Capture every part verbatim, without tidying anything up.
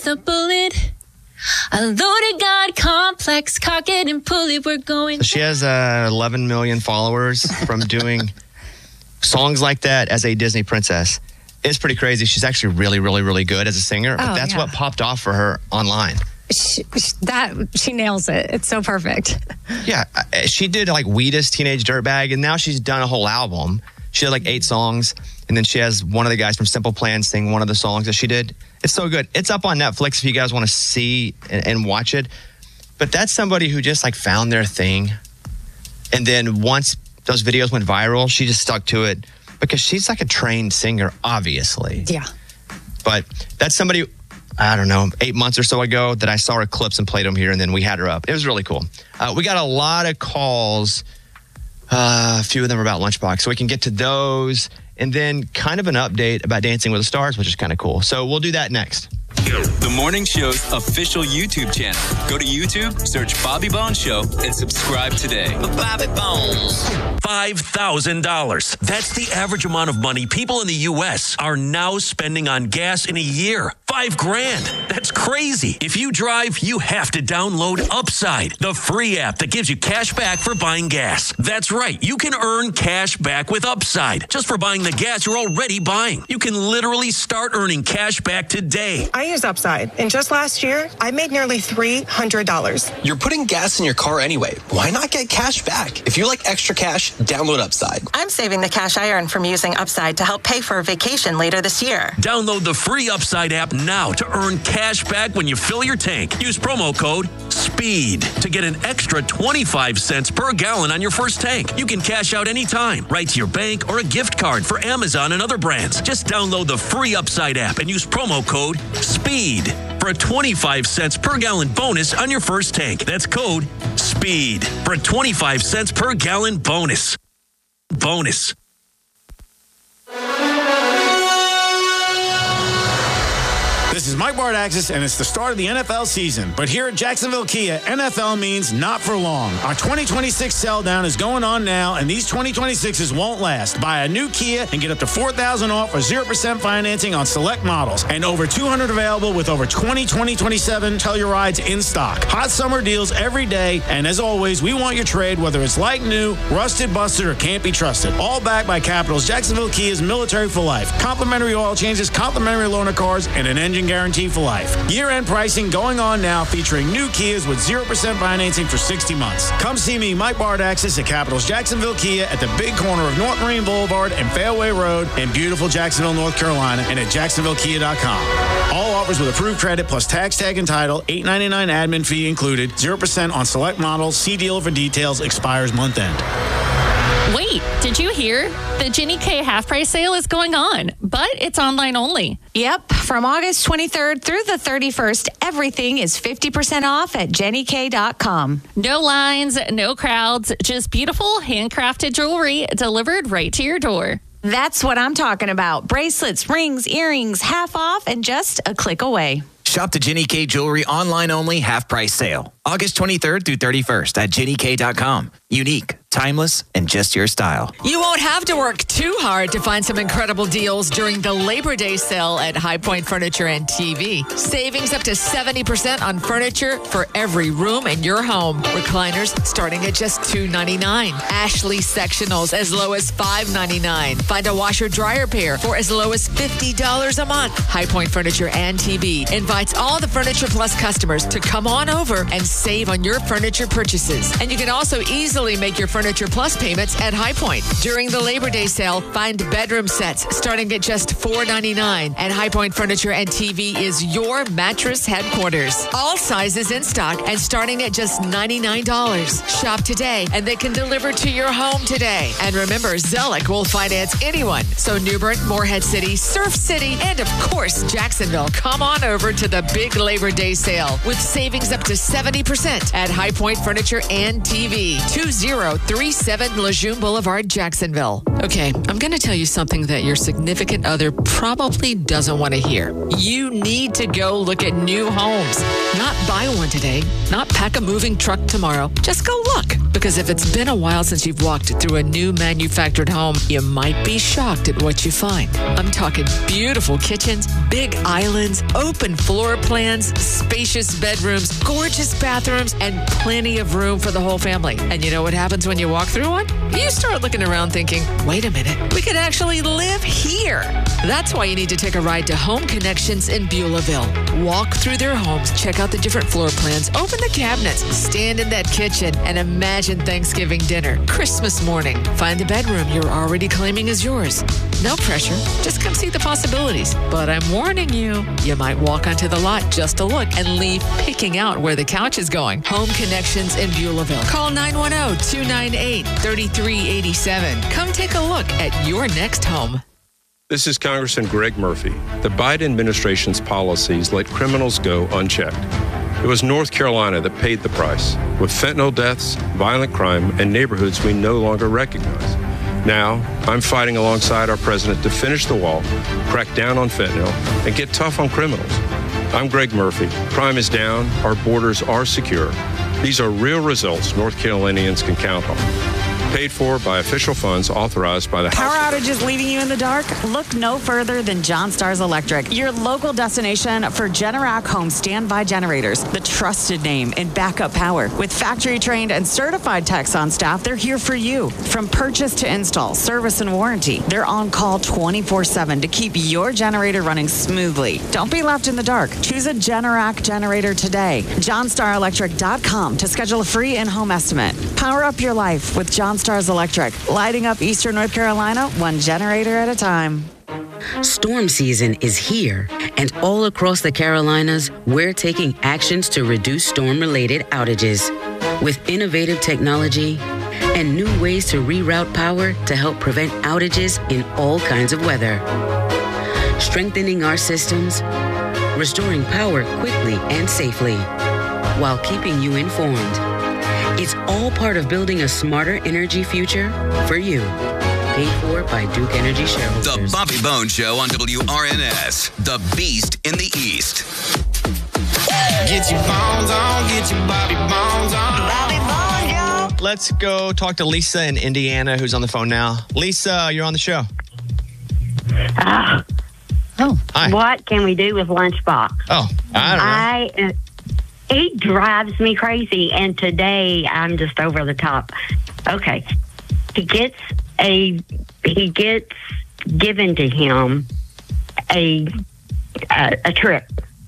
with a bullet. A loaded God complex, cock it and pull it, we're going. So she has uh, eleven million followers from doing songs like that as a Disney princess. It's pretty crazy. She's actually really, really, really good as a singer, but oh, that's yeah. what popped off for her online. She, that she nails it. It's so perfect. Yeah, she did like Weedest Teenage Dirtbag, and now she's done a whole album. She did like eight songs, and then she has one of the guys from Simple Plan sing one of the songs that she did. It's so good. It's up on Netflix if you guys want to see and, and watch it. But that's somebody who just like found their thing, and then once those videos went viral, she just stuck to it because she's like a trained singer, obviously. Yeah. But that's somebody, I don't know, eight months or so ago that I saw her clips and played them here, and then we had her up. It was really cool. Uh, we got a lot of calls. Uh, a few of them are about Lunchbox, so we can get to those, and then kind of an update about Dancing with the Stars, which is kind of cool. So we'll do that next. The Morning Show's official YouTube channel. Go to YouTube, search Bobby Bones Show, and subscribe today. Bobby Bones. five thousand dollars. That's the average amount of money people in the U S are now spending on gas in a year. Five grand. That's crazy. If you drive, you have to download Upside, the free app that gives you cash back for buying gas. That's right. You can earn cash back with Upside just for buying the gas you're already buying. You can literally start earning cash back today. I use Upside, and just last year, I made nearly three hundred dollars. You're putting gas in your car anyway. Why not get cash back? If you like extra cash, download Upside. I'm saving the cash I earn from using Upside to help pay for a vacation later this year. Download the free Upside app now to earn cash back when you fill your tank. Use promo code SPEED to get an extra twenty-five cents per gallon on your first tank. You can cash out anytime, right to your bank or a gift card for Amazon and other brands. Just download the free Upside app and use promo code SPEED for a twenty-five cents per gallon bonus on your first tank. That's code SPEED for a twenty-five cents per gallon bonus. Bonus. This is Mike Bardaxis, and it's the start of the N F L season. But here at Jacksonville Kia, N F L means not for long. Our twenty twenty-six sell down is going on now, and these twenty twenty-sixes won't last. Buy a new Kia and get up to four thousand dollars off or zero percent financing on select models. And over two hundred available with over twenty twenty twenty-seven Tellurides in stock. Hot summer deals every day, and as always, we want your trade, whether it's like new, rusted, busted, or can't be trusted. All backed by Capital's Jacksonville Kia's Military for Life. Complimentary oil changes, complimentary loaner cars, and an engine guarantee for life. Year-end pricing going on now, featuring new Kias with zero percent financing for sixty months. Come see me, Mike Bardaxis, at Capital's Jacksonville Kia at the big corner of North Marine Boulevard and Fairway Road in beautiful Jacksonville, North Carolina, and at jacksonville kia dot com. All offers with approved credit plus tax tag and title, eight ninety-nine admin fee included, zero percent on select models. See dealer for details. Expires month end. Wait, did you hear? The Jenny K half price sale is going on, but it's online only. Yep. From August twenty-third through the thirty-first, everything is fifty percent off at jenny k dot com. No lines, no crowds, just beautiful handcrafted jewelry delivered right to your door. That's what I'm talking about. Bracelets, rings, earrings, half off, and just a click away. Shop the Jenny K Jewelry online only half price sale. August twenty-third through thirty-first at jenny k dot com. Unique, timeless, and just your style. You won't have to work too hard to find some incredible deals during the Labor Day sale at High Point Furniture and T V. Savings up to seventy percent on furniture for every room in your home. Recliners starting at just two ninety-nine. Ashley sectionals as low as five ninety-nine. Find a washer dryer pair for as low as fifty dollars a month. High Point Furniture and T V invites all the Furniture Plus customers to come on over and save on your furniture purchases. And you can also easily make your Furniture Plus payments at High Point. During the Labor Day sale, find bedroom sets starting at just four ninety-nine. And High Point Furniture and T V is your mattress headquarters. All sizes in stock and starting at just ninety-nine dollars. Shop today and they can deliver to your home today. And remember, Zellick will finance anyone. So New Bern, Morehead City, Surf City, and of course, Jacksonville. Come on over to the big Labor Day sale with savings up to seventy percent at High Point Furniture and T V. two zero three seven Lejeune Boulevard, Jacksonville. Okay, I'm going to tell you something that your significant other realtor probably doesn't want to hear. You need to go look at new homes. Not buy one today, not pack a moving truck tomorrow. Just go look. Because if it's been a while since you've walked through a new manufactured home, you might be shocked at what you find. I'm talking beautiful kitchens, big islands, open floor plans, spacious bedrooms, gorgeous bathrooms, and plenty of room for the whole family. And you know what happens when you walk through one? You start looking around thinking, wait a minute, we could actually live here. That's why you need to take a ride to Home Connections in Beulahville. Walk through their homes, check out the different floor plans, open the cabinets, stand in that kitchen, and imagine Thanksgiving dinner, Christmas morning. Find the bedroom you're already claiming is yours. No pressure. Just come see the possibilities. But I'm warning you, you might walk onto the lot just to look and leave picking out where the couch is going. Home Connections in Beulahville. Call nine one zero, two nine eight, three three eight seven. Come take a look at your next home. This is Congressman Greg Murphy. The Biden administration's policies let criminals go unchecked. It was North Carolina that paid the price, with fentanyl deaths, violent crime, and neighborhoods we no longer recognize. Now, I'm fighting alongside our president to finish the wall, crack down on fentanyl, and get tough on criminals. I'm Greg Murphy. Crime is down. Our borders are secure. These are real results North Carolinians can count on. Paid for by official funds authorized by the Power House. outages leaving you in the dark? Look no further than John Stars Electric, your local destination for Generac home standby generators, the trusted name in backup power. With factory-trained and certified techs on staff, they're here for you. From purchase to install, service and warranty, they're on call twenty-four seven to keep your generator running smoothly. Don't be left in the dark. Choose a Generac generator today. john star electric dot com to schedule a free in-home estimate. Power up your life with John Stars Electric, lighting up Eastern North Carolina one generator at a time. Storm season is here, and all across the Carolinas, we're taking actions to reduce storm-related outages. With innovative technology and new ways to reroute power to help prevent outages in all kinds of weather. Strengthening our systems, restoring power quickly and safely, while keeping you informed. It's all part of building a smarter energy future for you. Paid for by Duke Energy shareholders. The Bobby Bones Show on W R N S, the Beast in the East. Get your bones on, get your Bobby Bones on. Bobby Bones, y'all. Let's go talk to Lisa in Indiana, who's on the phone now. Lisa, you're on the show. Uh, oh, hi. What can we do with Lunchbox? Oh, I don't know. I, uh, he drives me crazy, and today I'm just over the top. Okay, he gets a he gets given to him a a, a trip.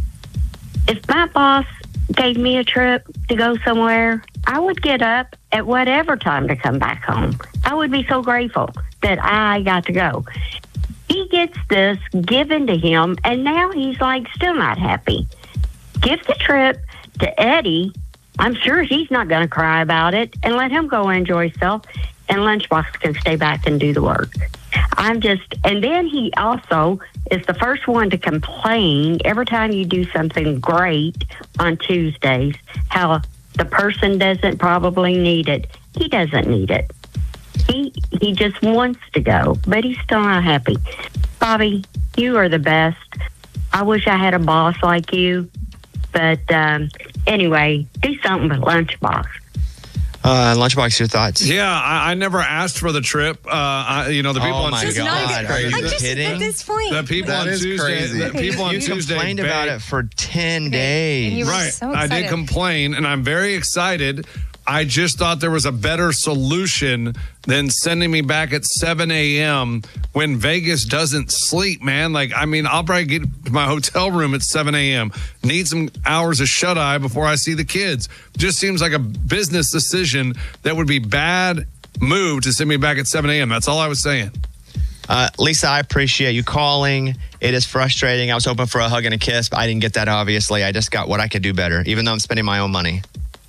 If my boss gave me a trip to go somewhere, I would get up at whatever time to come back home. I would be so grateful that I got to go. He gets this given to him, and now he's like still not happy. Give the trip to Eddie. I'm sure he's not going to cry about it, and let him go enjoy himself, and Lunchbox can stay back and do the work. I'm just, and then he also is the first one to complain every time you do something great on Tuesdays, how the person doesn't probably need it. He doesn't need it. He he just wants to go, but he's still not happy. Bobby, you are the best. I wish I had a boss like you. But um, anyway, do something with Lunchbox. Uh, Lunchbox, your thoughts? Yeah, I, I never asked for the trip. Uh, I, you know, the people oh on my Tuesday. God, are you I'm just kidding? at this point. The people That on is Tuesday. crazy. The people on you Tuesday complained begged- about it for ten days. you were Right. so I did excited. complain, and I'm very excited. I just thought there was a better solution than sending me back at seven a.m. when Vegas doesn't sleep, man. Like, I mean, I'll probably get to my hotel room at seven a.m., need some hours of shut-eye before I see the kids. Just seems like a business decision that would be bad move to send me back at seven a.m. That's all I was saying. Uh, Lisa, I appreciate you calling. It is frustrating. I was hoping for a hug and a kiss, but I didn't get that, obviously. I just got what I could do better, even though I'm spending my own money.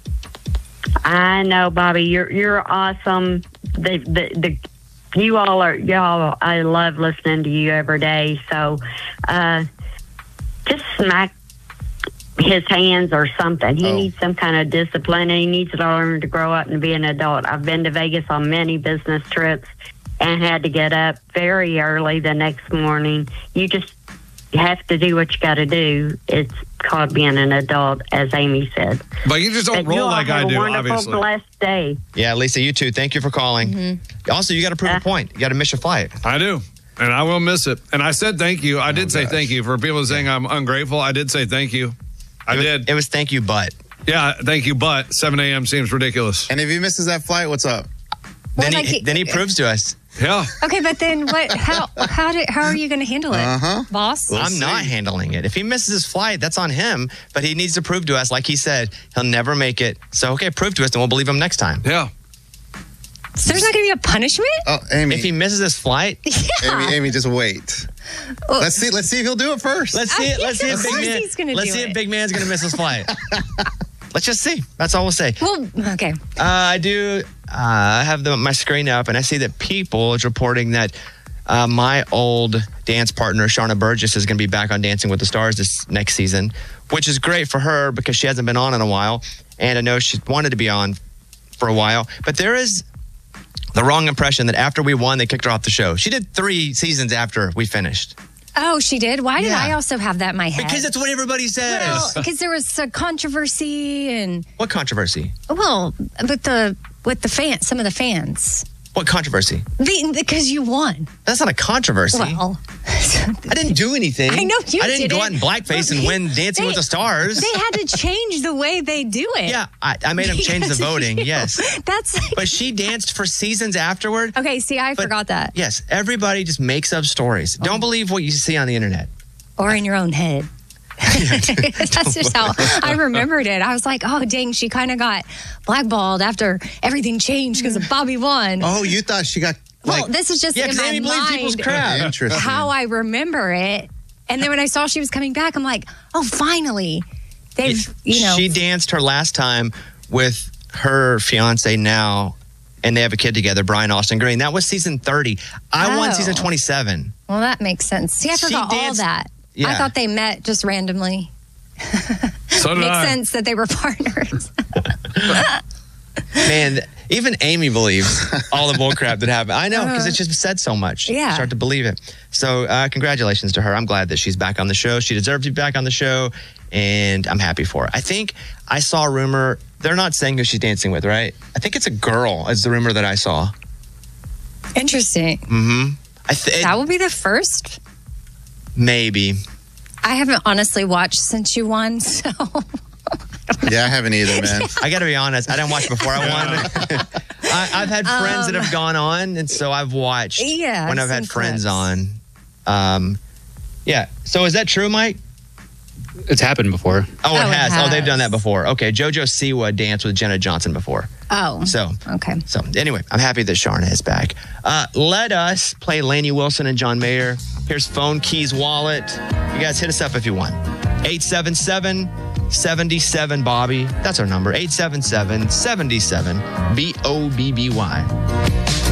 I know, Bobby. You're you're awesome. The the the you all are y'all. I love listening to you every day. So, uh, just smack his hands or something. He Oh. needs some kind of discipline, and he needs to learn to grow up and be an adult. I've been to Vegas on many business trips, and had to get up very early the next morning. You just have to do what you got to do. It's called being an adult, as Amy said. But you just don't But you roll all like have I a do, wonderful, obviously. blessed day. Yeah, Lisa, you too. Thank you for calling. Mm-hmm. Also, you got to prove a point. You got to miss your flight. I do. And I will miss it. And I said thank you. I did Oh, say gosh. thank you. For people saying I'm ungrateful, I did say thank you. I It was- did. It was thank you, but. Yeah, thank you, but seven a.m. seems ridiculous. And if he misses that flight, what's up? Then like he, he- then he proves to us. Yeah. Okay, but then what? How how did how are you going to handle it, Uh-huh. boss? I'm not handling it. If he misses his flight, that's on him. But he needs to prove to us, like he said, he'll never make it. So, okay, prove to us, and we'll believe him next time. Yeah. So there's not going to be a punishment? Oh, Amy. If he misses his flight, Amy, Amy, just wait. Well- let's see. Let's see if he'll do it first. let's see it. I Let's see think if of big course man. he's gonna Let's do see it. if big man's gonna miss his flight. Let's just see. That's all we'll say. Well, okay. Uh, I do uh, have the, my screen up, and I see that People is reporting that uh, my old dance partner, Sharna Burgess, is going to be back on Dancing with the Stars this next season, which is great for her because she hasn't been on in a while, and I know she wanted to be on for a while. But there is the wrong impression that after we won, they kicked her off the show. She did three seasons after we finished. Oh, she did? Why did Yeah. I also have that in my head? Because that's what everybody says. Well, because there was a controversy and What controversy? well, with the with the fans, some of the fans, What controversy? the, because you won. That's not a controversy. Well, I didn't do anything. I know you I didn't didn't. go out in blackface and win Dancing They- with the Stars. They had to change the way they do it. Yeah, I, I made them change the Because voting. you- Yes, That's but she danced for seasons afterward. okay. See, I But- forgot that. Yes, everybody just makes up stories. Oh. Don't believe what you see on the internet. Or in your own head. That's just how I remembered it. I was like, oh, dang, she kind of got blackballed after everything changed because of Bobby won. Oh, you thought she got like? well, this is just Yeah, in 'cause my Amy believes people's mind crap. Interesting. how I remember it. And then when I saw she was coming back, I'm like, oh, finally. They've, you know. She danced her last time with her fiance now, and they have a kid together, Brian Austin Green. That was season thirty. I won Oh. season twenty-seven. Well, that makes sense. See, I She forgot all danced- that. Yeah. I thought they met just randomly. So did Makes I. sense that they were partners. Man, even Amy believes all the bullcrap that happened. I know, because it's just said so much. Yeah. You start to believe it. So uh, congratulations to her. I'm glad that she's back on the show. She deserves to be back on the show, and I'm happy for her. I think I saw a rumor. They're not saying who she's dancing with, right? I think it's a girl, is the rumor that I saw. Interesting. Mm-hmm. I th- That will be the first. Maybe. I haven't honestly watched since you won, so Yeah, I haven't either, man. I got to be honest. I didn't watch before I won. I, I've had friends that have gone on, and so I've watched Yeah, when I've I've had seen friends clips. on. Um, yeah. So is that true, Mike? It's happened before. Oh, it Oh, it has. Oh, they've done has. that before. Okay. JoJo Siwa danced with Jenna Johnson before. oh, So, okay. so anyway, I'm happy that Sharna is back. Uh, let us play Lainey Wilson and John Mayer. Here's Phone Keys Wallet. You guys hit us up if you want. eight seven seven, seven seven, Bobby. That's our number. eight seven seven, seven seven, B O B B Y.